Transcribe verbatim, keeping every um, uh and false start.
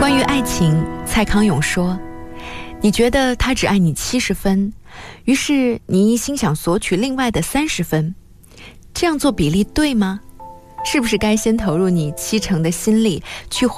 关于爱情，蔡康永说，你觉得他只爱你七十分，于是你一心想索取另外的三十分，这样做比例对吗？是不是该先投入你七成的心力去